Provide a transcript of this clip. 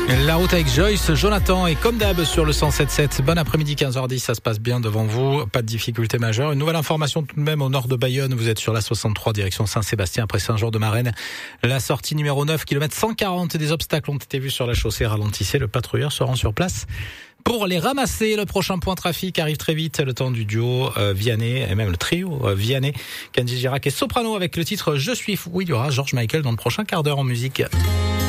La route avec Joyce, Jonathan et comme d'hab sur le 107.7. Bon après-midi 15h10, ça se passe bien devant vous, pas de difficulté majeure. Une nouvelle information tout de même au nord de Bayonne, vous êtes sur la 63 direction Saint-Sébastien après Saint-Jean-de-Marennes. La sortie numéro 9, kilomètre 140, des obstacles ont été vus sur la chaussée, ralentissez, le patrouilleur se rend sur place pour les ramasser. Le prochain point trafic arrive très vite, le temps du duo Vianney et même le trio Vianney, Kenji Girac et Soprano avec le titre Je suis fou. Il y aura George Michael dans le prochain quart d'heure en musique.